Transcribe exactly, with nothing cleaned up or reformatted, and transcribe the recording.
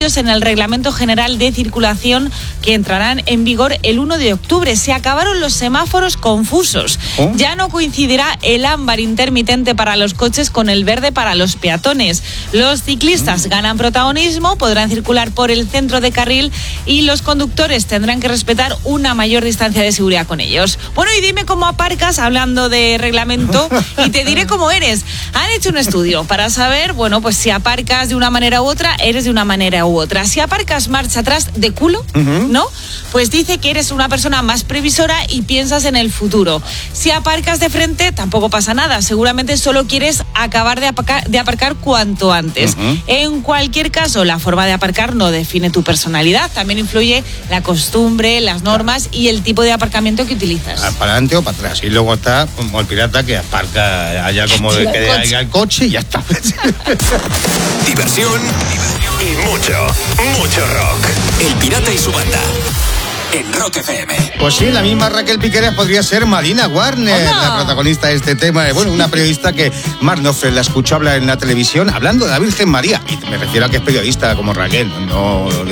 cambios en el Reglamento General de Circulación que entrarán en vigor el uno de octubre. Se acabaron los semáforos confusos. ¿Oh? Ya no coincidirá el ámbar intermitente para los coches con el verde para los peatones. Los ciclistas mm. ganan protagonismo, podrán circular por el centro de carril y los conductores tendrán que respetar una mayor distancia de seguridad con ellos. Bueno, y dime cómo aparcas, hablando de reglamento, y te diré cómo eres. Han hecho un estudio para saber, bueno, pues si aparcas de una manera u otra, eres de una manera u otra. Si aparcas marcha atrás de culo, uh-huh. ¿no? Pues dice que eres una persona más previsora y piensas en el futuro. Si aparcas de frente, tampoco pasa nada. Seguramente solo quieres acabar de aparcar, de aparcar cuanto antes. Uh-huh. En cualquier caso, la forma de aparcar no define tu personalidad. También influye la costumbre, las normas y el tipo de aparcamiento que utilizas. Para adelante o para atrás. Y luego está como el pirata que aparca allá como de que haya el coche y ya está. Diversión y mucho, mucho rock. El Pirata y su banda. En Rock F M. Pues sí, la misma Raquel Piqueras podría ser Marina Warner, ¡hola!, la protagonista de este tema. Bueno, una periodista que Marc Knopfler la escuchó hablar en la televisión hablando de la Virgen María. Y me refiero a que es periodista como Raquel, no...